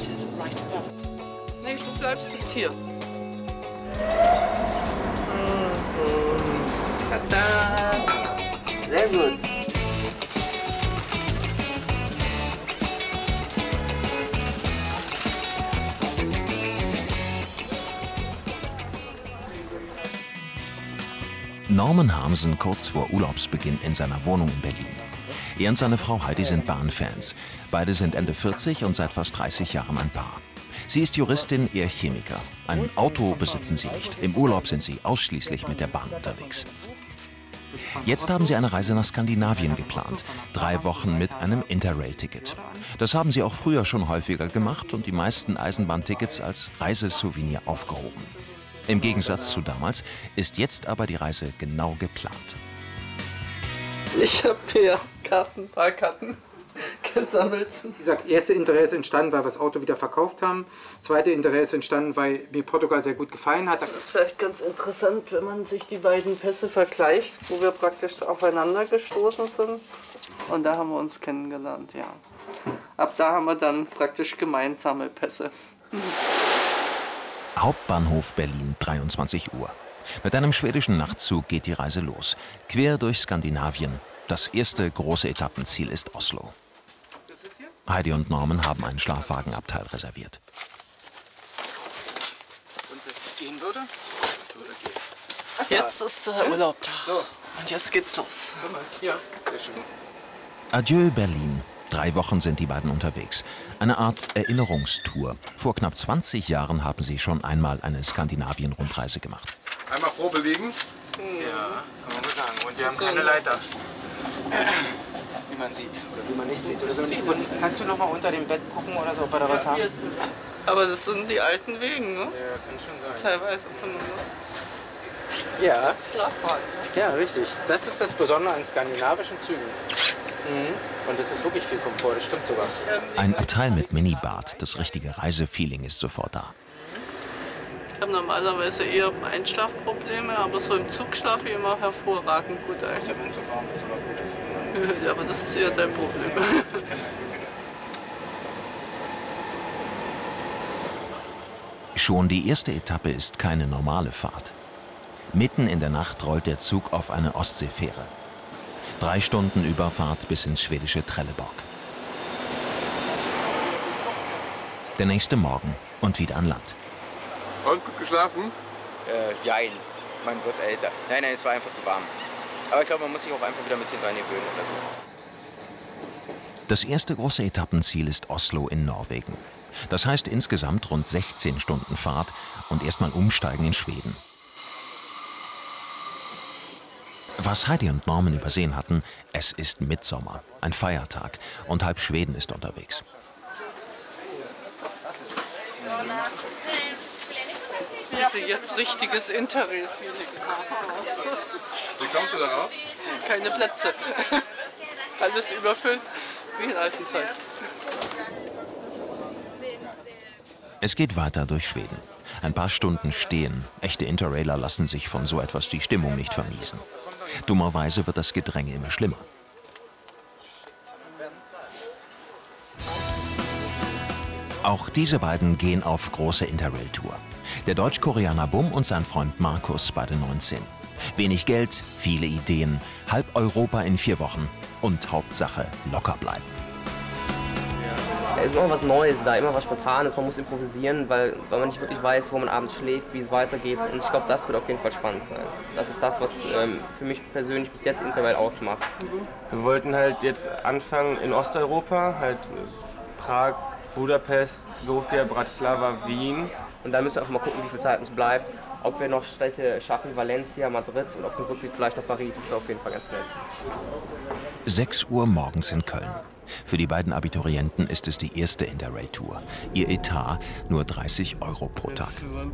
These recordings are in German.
Nee, du bleibst jetzt hier. Tada! Sehr gut. Norman Harmsen kurz vor Urlaubsbeginn in seiner Wohnung in Berlin. Er und seine Frau Heidi sind Bahnfans. Beide sind Ende 40 und seit fast 30 Jahren ein Paar. Sie ist Juristin, er Chemiker. Ein Auto besitzen sie nicht. Im Urlaub sind sie ausschließlich mit der Bahn unterwegs. Jetzt haben sie eine Reise nach Skandinavien geplant. 3 Wochen mit einem Interrail-Ticket. Das haben sie auch früher schon häufiger gemacht und die meisten Eisenbahntickets als Reisesouvenir aufgehoben. Im Gegensatz zu damals ist jetzt aber die Reise genau geplant. Ich habe hier Fahrkarten gesammelt. Wie gesagt, erste Interesse entstanden, weil wir das Auto wieder verkauft haben. Zweite Interesse entstanden, weil mir Portugal sehr gut gefallen hat. Das ist vielleicht ganz interessant, wenn man sich die beiden Pässe vergleicht, wo wir praktisch aufeinander gestoßen sind. Und da haben wir uns kennengelernt, ja. Ab da haben wir dann praktisch gemeinsame Pässe. Hauptbahnhof Berlin, 23 Uhr. Mit einem schwedischen Nachtzug geht die Reise los. Quer durch Skandinavien. Das erste große Etappenziel ist Oslo. Heidi und Norman haben einen Schlafwagenabteil reserviert. Grundsätzlich gehen würde? Jetzt ist der Urlaub da. So. Und jetzt geht's los. Ja, sehr schön. Adieu Berlin. 3 Wochen sind die beiden unterwegs. Eine Art Erinnerungstour. Vor knapp 20 Jahren haben sie schon einmal eine Skandinavien-Rundreise gemacht. Einmal Probe liegen? Ja, kann man so sagen. Und wir haben keine Leiter. Wie man sieht oder wie man nicht sieht. Und kannst du noch mal unter dem Bett gucken oder so, ob wir da was haben? Aber das sind die alten Wegen, ne? Ja, kann schon sein. Teilweise zumindest. Ja. Schlafwagen. Ne? Ja, richtig. Das ist das Besondere an skandinavischen Zügen. Und es ist wirklich viel Komfort, das stimmt sogar. Ein Abteil mit Minibad. Das richtige Reisefeeling ist sofort da. Ich habe normalerweise eher Einschlafprobleme, aber so im Zug schlafe ich immer hervorragend gut ein. Außer wenn es so warm ist, aber gut ist. Ja, aber das ist eher dein Problem. Schon die erste Etappe ist keine normale Fahrt. Mitten in der Nacht rollt der Zug auf eine Ostseefähre. 3 Stunden Überfahrt bis ins schwedische Trelleborg. Der nächste Morgen und wieder an Land. Und gut geschlafen? Jein. Man wird älter. Nein, es war einfach zu warm. Aber ich glaube, man muss sich auch einfach wieder ein bisschen dran gewöhnen oder so. Das erste große Etappenziel ist Oslo in Norwegen. Das heißt insgesamt rund 16 Stunden Fahrt und erstmal umsteigen in Schweden. Was Heidi und Norman übersehen hatten, es ist Mittsommer, ein Feiertag und halb Schweden ist unterwegs. Ich sehe jetzt richtiges Interrail-Feeling. Wie kommst du darauf? Keine Plätze. Alles überfüllt, wie in alten Zeiten. Es geht weiter durch Schweden. Ein paar Stunden stehen. Echte Interrailer lassen sich von so etwas die Stimmung nicht vermiesen. Dummerweise wird das Gedränge immer schlimmer. Auch diese beiden gehen auf große Interrail-Tour. Der Deutsch-Koreaner Bum und sein Freund Markus, beide 19. Wenig Geld, viele Ideen, halb Europa in 4 Wochen und Hauptsache locker bleiben. Es ist immer was Neues da, immer was Spontanes, man muss improvisieren, weil man nicht wirklich weiß, wo man abends schläft, wie es weitergeht. Und ich glaube, das wird auf jeden Fall spannend sein. Das ist das, was für mich persönlich bis jetzt Interrail ausmacht. Wir wollten halt jetzt anfangen in Osteuropa, halt Prag, Budapest, Sofia, Bratislava, Wien. Und da müssen wir einfach mal gucken, wie viel Zeit uns bleibt. Ob wir noch Städte schaffen, Valencia, Madrid und auf dem Rückweg vielleicht noch Paris, das wäre auf jeden Fall ganz nett. 6 Uhr morgens in Köln. Für die beiden Abiturienten ist es die erste Interrail-Tour. Ihr Etat nur 30 € pro Tag.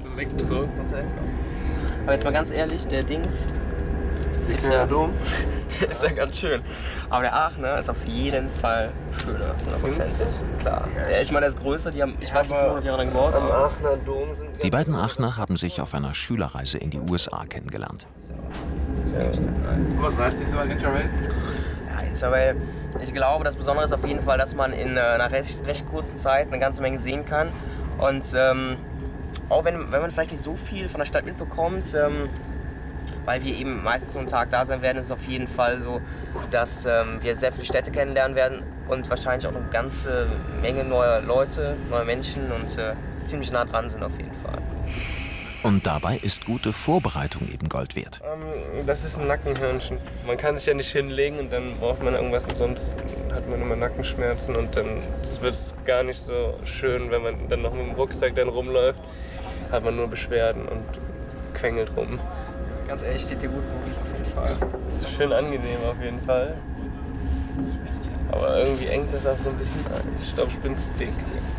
Aber jetzt mal ganz ehrlich, der Dings ist ja, ist ja ganz schön. Aber der Aachener ist auf jeden Fall schöner, 100%. Klar. Ja, ich meine, der ist größer, die haben, ich weiß nicht, 500 Jahre lang gebaut. Am Aachener Dom sind Die beiden Aachener haben sich auf einer Schülerreise in die USA kennengelernt. Was reizt dich so an Interrail? Ja, So, weil ich glaube, das Besondere ist auf jeden Fall, dass man in einer recht kurzen Zeit eine ganze Menge sehen kann. Und auch wenn man vielleicht nicht so viel von der Stadt mitbekommt, weil wir eben meistens nur einen Tag da sein werden, ist es auf jeden Fall so, dass wir sehr viele Städte kennenlernen werden und wahrscheinlich auch eine ganze Menge neuer Leute, neue Menschen und ziemlich nah dran sind auf jeden Fall. Und dabei ist gute Vorbereitung eben Gold wert. Das ist ein Nackenhörnchen. Man kann sich ja nicht hinlegen und dann braucht man irgendwas und sonst hat man immer Nackenschmerzen und dann wird es gar nicht so schön, wenn man dann noch mit dem Rucksack dann rumläuft, hat man nur Beschwerden und quengelt rum. Ganz ehrlich, steht dir gut auf jeden Fall. Das ist schön angenehm auf jeden Fall. Aber irgendwie engt das auch so ein bisschen an. Ich glaube, ich bin zu dick.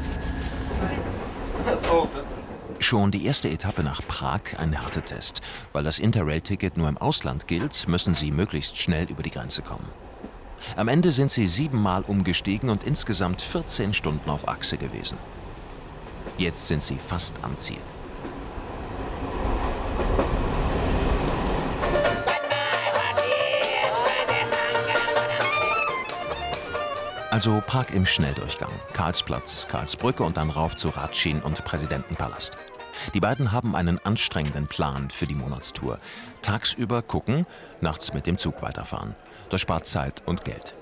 Schon die erste Etappe nach Prag ein Härtetest. Weil das Interrail-Ticket nur im Ausland gilt, müssen sie möglichst schnell über die Grenze kommen. Am Ende sind sie 7-mal umgestiegen und insgesamt 14 Stunden auf Achse gewesen. Jetzt sind sie fast am Ziel. Also Prag im Schnelldurchgang. Karlsplatz, Karlsbrücke und dann rauf zu Ratschin und Präsidentenpalast. Die beiden haben einen anstrengenden Plan für die Monatstour. Tagsüber gucken, nachts mit dem Zug weiterfahren. Das spart Zeit und Geld.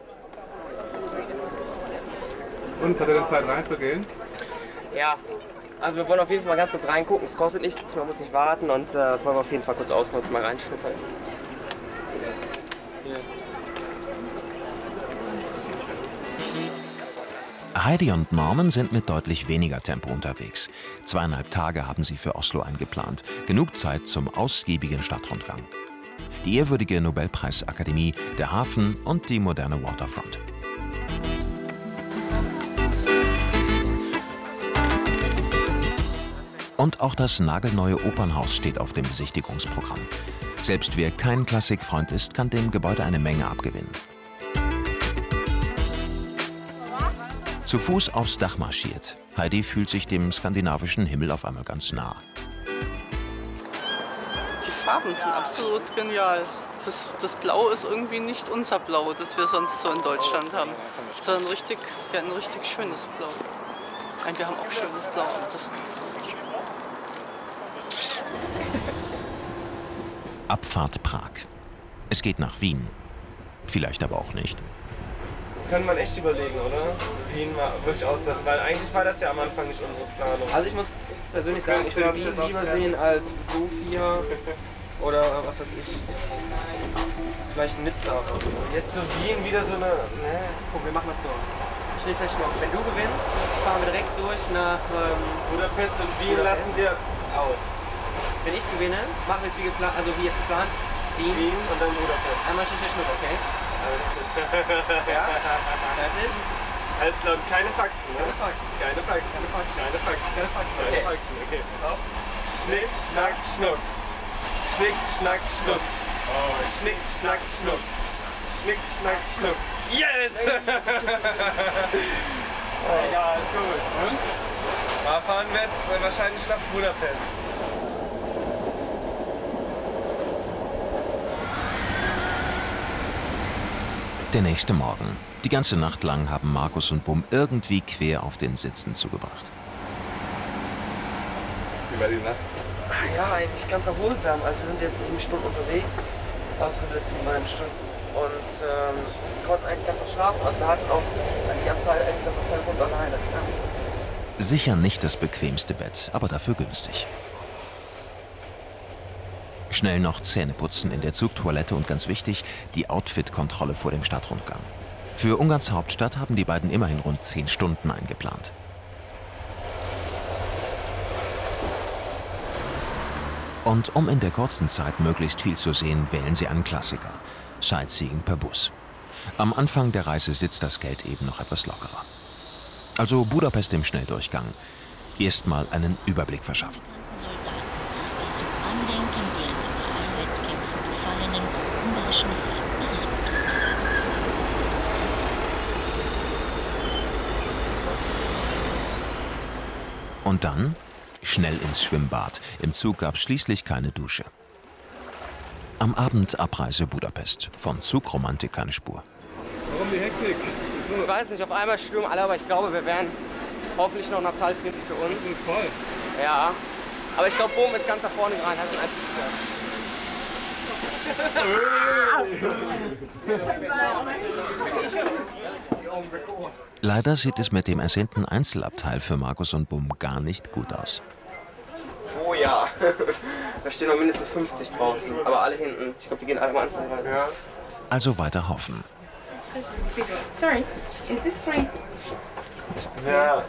Und hat er denn Zeit reinzugehen? Ja, also wir wollen auf jeden Fall mal ganz kurz reingucken. Es kostet nichts, man muss nicht warten und das wollen wir auf jeden Fall kurz ausnutzen, mal reinschnuppern. Heidi und Norman sind mit deutlich weniger Tempo unterwegs. 2,5 Tage haben sie für Oslo eingeplant. Genug Zeit zum ausgiebigen Stadtrundgang. Die ehrwürdige Nobelpreisakademie, der Hafen und die moderne Waterfront. Und auch das nagelneue Opernhaus steht auf dem Besichtigungsprogramm. Selbst wer kein Klassikfreund ist, kann dem Gebäude eine Menge abgewinnen. Zu Fuß aufs Dach marschiert. Heidi fühlt sich dem skandinavischen Himmel auf einmal ganz nah. Die Farben sind absolut genial. Das Blau ist irgendwie nicht unser Blau, das wir sonst so in Deutschland haben, sondern ein richtig schönes Blau. Und wir haben auch schönes Blau, aber das ist besonders schön. Abfahrt Prag. Es geht nach Wien. Vielleicht aber auch nicht. Kann man echt überlegen, oder? Wien mal wirklich auslassen, weil eigentlich war das ja am Anfang nicht unsere Planung. Also ich muss persönlich sagen, ich würde Wien lieber sehen als Sofia oder was weiß ich, vielleicht Nizza. Jetzt so Wien wieder so eine... Ne? Guck, wir machen das so. Schnick, schnack, schnuck. Wenn du gewinnst, fahren wir direkt durch nach Budapest und Wien Budapest. lassen wir aus. Wenn ich gewinne, machen wir es wie geplant, also wie jetzt geplant, Wien und dann Budapest. Einmal Schnick, schnack, schnuck, okay? Ja? Fertig? Alles klar, keine Faxen, ne? Keine Faxen. Keine Faxen. Keine Faxen. Keine Faxen. Keine Faxen. Keine Okay. Faxen, okay. Pass auf. Schnick, schnack, schnuck. Schnick, schnack, schnuck. Oh, schnick, schnack, schnuck. Schnick, schnack, schnuck. Yes! Ja, ist gut. Und? Da fahren wir jetzt wahrscheinlich nach Budapest. Der nächste Morgen. Die ganze Nacht lang haben Markus und Bum irgendwie quer auf den Sitzen zugebracht. Wie war die Nacht? Ja, eigentlich ganz erholsam. Also wir sind jetzt 7 Stunden unterwegs. Also die letzten 9 Stunden. Und konnten eigentlich ganz gut schlafen. Also wir hatten auch die ganze Zeit eigentlich das Hotel für uns alleine. Ja. Sicher nicht das bequemste Bett, aber dafür günstig. Schnell noch Zähne putzen in der Zugtoilette und ganz wichtig, die Outfit-Kontrolle vor dem Stadtrundgang. Für Ungarns Hauptstadt haben die beiden immerhin rund 10 Stunden eingeplant. Und um in der kurzen Zeit möglichst viel zu sehen, wählen sie einen Klassiker. Sightseeing per Bus. Am Anfang der Reise sitzt das Geld eben noch etwas lockerer. Also Budapest im Schnelldurchgang. Erstmal einen Überblick verschaffen. Soldaten, die zum Andenken der in den Freiheitskämpfen gefallenen ungarischen Helden berichtet wurde. Und dann schnell ins Schwimmbad. Im Zug gab es schließlich keine Dusche. Am Abend Abreise Budapest. Von Zugromantik keine Spur. die Hektik? Ich weiß nicht, auf einmal stürmen alle, aber ich glaube, wir werden hoffentlich noch einen Abteil finden für uns. Wir sind voll. Ja, aber ich glaube, oben ist ganz nach vorne gerannt. Hast du eins Leider sieht es mit dem ersehnten Einzelabteil für Markus und Bum gar nicht gut aus. Oh ja, da stehen noch mindestens 50 draußen, aber alle hinten. Ich glaube, die gehen alle am Anfang rein. Ja. Also weiter hoffen. Sorry, is this free? Ja,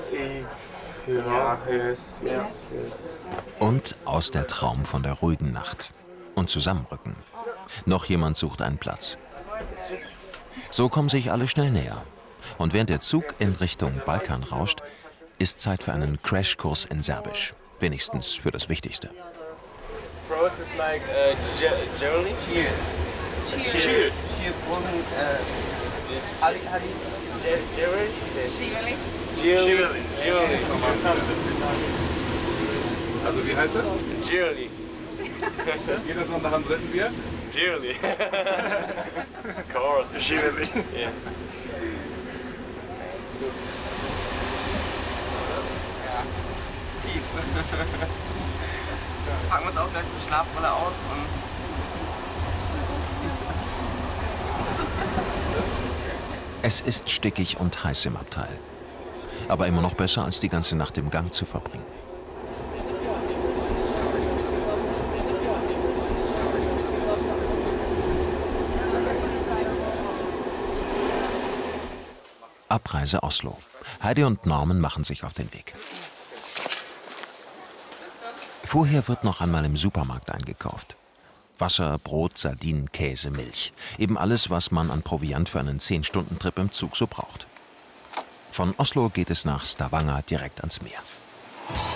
yes. Und aus der Traum von der ruhigen Nacht. Und zusammenrücken. Noch jemand sucht einen Platz. So kommen sich alle schnell näher. Und während der Zug in Richtung Balkan rauscht, ist Zeit für einen Crashkurs in Serbisch. Wenigstens für das Wichtigste. Prost is like Germany. Cheers. Cheers. Cheers. Also wie heißt das? Germany. Geht das noch nach dem dritten Bier? Germany. Of course. Germany. Yeah. Peace. Packen wir uns auch gleich die Schlafbrille aus und... Es ist stickig und heiß im Abteil. Aber immer noch besser, als die ganze Nacht im Gang zu verbringen. Abreise Oslo. Heidi und Norman machen sich auf den Weg. Vorher wird noch einmal im Supermarkt eingekauft. Wasser, Brot, Sardinen, Käse, Milch. Eben alles, was man an Proviant für einen 10-Stunden-Trip im Zug so braucht. Von Oslo geht es nach Stavanger direkt ans Meer.